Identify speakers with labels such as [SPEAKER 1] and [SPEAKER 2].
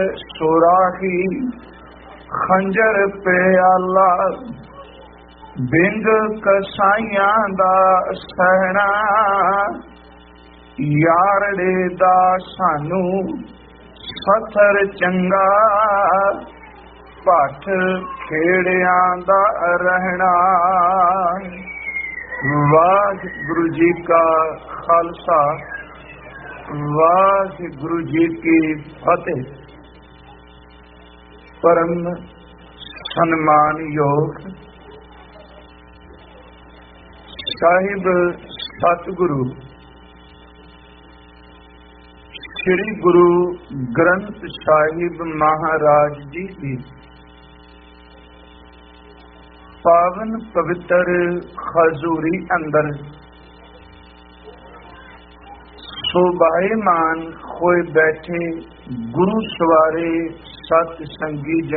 [SPEAKER 1] ਸੁਰਾਖੀ ਖੰਜਰ ਪਿਆਲਾ ਬਿੰਗ ਕਸਾਈਆਂ ਦਾ ਸਹਿਣਾ ਯਾਰੜੇ ਦਾ ਸਾਨੂੰ ਸਥਰ ਚੰਗਾ ਭੱਠ ਖੇੜਿਆਂ ਦਾ ਰਹਿਣਾ। ਵਾਹਿਗੁਰੂ ਜੀ ਕਾ ਖਾਲਸਾ ਵਾਹਿਗੁਰੂ ਜੀ ਕੀ ਫਤਿਹ। ਪਰਮ ਸਨਮਾਨਯੋਗ ਸਾਹਿਬ ਸਤਿਗੁਰੂ ਸ੍ਰੀ ਗੁਰੂ ਗ੍ਰੰਥ ਸਾਹਿਬ ਮਹਾਰਾਜ ਜੀ ਦੀ ਪਾਵਨ ਪਵਿੱਤਰ ਹਜ਼ੂਰੀ ਅੰਦਰ ਸੋਭਾਏਮਾਨ ਹੋਏ ਬੈਠੇ ਗੁਰੂ ਸਵਾਰੇ ਸਤ ਸੰਗੀ